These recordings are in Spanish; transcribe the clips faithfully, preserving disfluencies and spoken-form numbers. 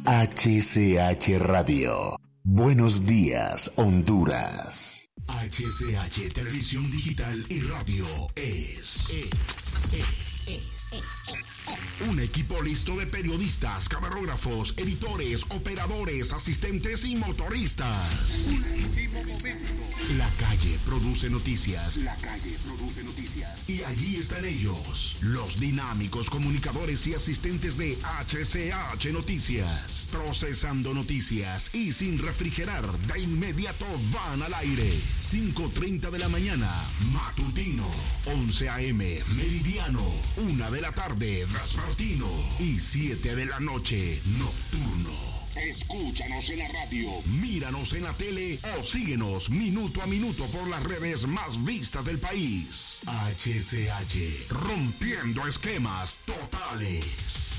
H C H Radio. Buenos días, Honduras. H C H Televisión Digital y Radio es, es, es, es, es un equipo listo de periodistas, camarógrafos, editores, operadores, asistentes y motoristas. Último momento. La calle produce noticias. La calle produce noticias. Y allí están ellos, los dinámicos comunicadores y asistentes de H C H Noticias. Procesando noticias y sin refrigerar, de inmediato van al aire. cinco treinta de la mañana, matutino. once a eme, meridiano. una de la tarde, vespertino. Y siete de la noche, nocturno. Escúchanos en la radio, míranos en la tele o síguenos minuto a minuto por las redes más vistas del país. H C H, rompiendo esquemas totales.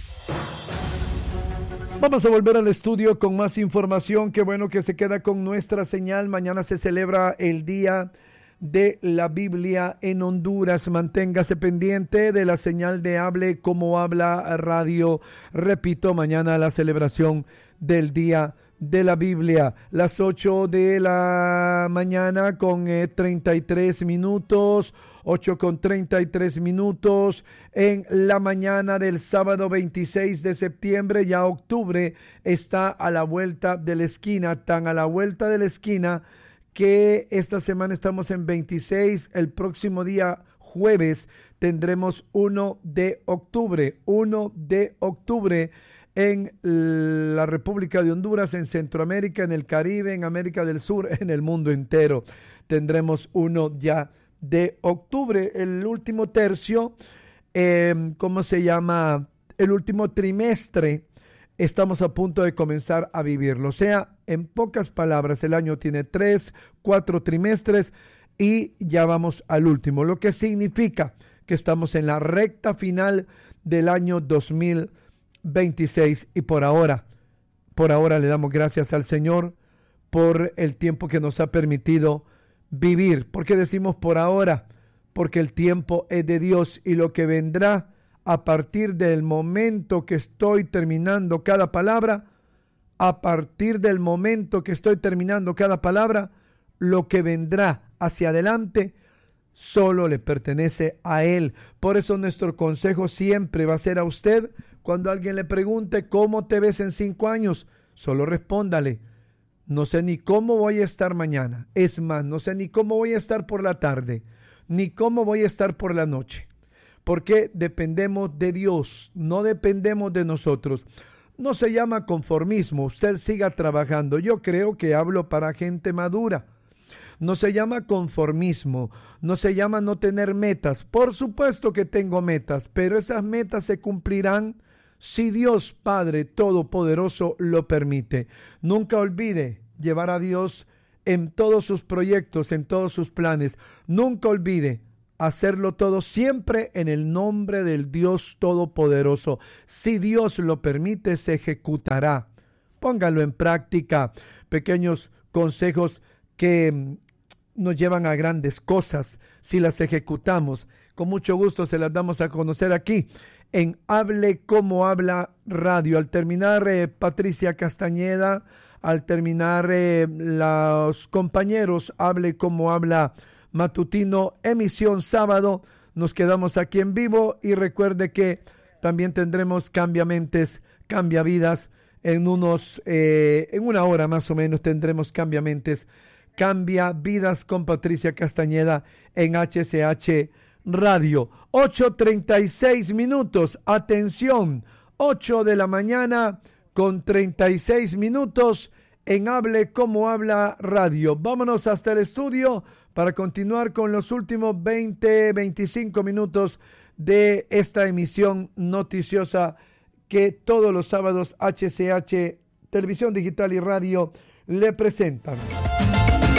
Vamos a volver al estudio con más información. Qué bueno que se queda con nuestra señal. Mañana se celebra el Día de la Biblia en Honduras. Manténgase pendiente de la señal de Hable Como Habla Radio. Repito, mañana la celebración del Día de la Biblia. Las ocho de la mañana con eh, treinta y tres minutos. ocho con treinta y tres minutos en la mañana del sábado veintiséis de septiembre. Ya octubre está a la vuelta de la esquina, tan a la vuelta de la esquina que esta semana estamos en veintiséis, el próximo día jueves tendremos uno de octubre, uno de octubre en la República de Honduras, en Centroamérica, en el Caribe, en América del Sur, en el mundo entero. Tendremos uno ya de octubre, el último tercio, eh, ¿cómo se llama? El último trimestre. Estamos a punto de comenzar a vivirlo. O sea, en pocas palabras, el año tiene tres, cuatro trimestres y ya vamos al último, lo que significa que estamos en la recta final del año dos mil veintiséis y por ahora, por ahora le damos gracias al Señor por el tiempo que nos ha permitido vivir. ¿Por qué decimos por ahora? Porque el tiempo es de Dios y lo que vendrá a partir del momento que estoy terminando cada palabra, a partir del momento que estoy terminando cada palabra, lo que vendrá hacia adelante solo le pertenece a Él. Por eso nuestro consejo siempre va a ser a usted, cuando alguien le pregunte ¿cómo te ves en cinco años? Solo respóndale: no sé ni cómo voy a estar mañana. Es más, no sé ni cómo voy a estar por la tarde, ni cómo voy a estar por la noche. Porque dependemos de Dios, no dependemos de nosotros. No se llama conformismo, usted siga trabajando. Yo creo que hablo para gente madura. No se llama conformismo, no se llama no tener metas. Por supuesto que tengo metas, pero esas metas se cumplirán si Dios Padre Todopoderoso lo permite. Nunca olvide llevar a Dios en todos sus proyectos, en todos sus planes. Nunca olvide hacerlo todo siempre en el nombre del Dios Todopoderoso. Si Dios lo permite, se ejecutará. Póngalo en práctica. Pequeños consejos que nos llevan a grandes cosas si las ejecutamos. Con mucho gusto se las damos a conocer aquí en Hable Como Habla Radio. Al terminar eh, Patricia Castañeda, al terminar eh, los compañeros Hable Como Habla Matutino, emisión sábado, nos quedamos aquí en vivo y recuerde que también tendremos Cambiamentes, Cambia Vidas, en unos, eh, en una hora más o menos tendremos Cambiamentes, Cambia Vidas con Patricia Castañeda en H C H Radio. ocho treinta y seis minutos, atención, ocho de la mañana con treinta y seis minutos en Hable Como Habla Radio. Vámonos hasta el estudio para continuar con los últimos veinte, veinticinco minutos de esta emisión noticiosa que todos los sábados H C H, Televisión Digital y Radio le presentan.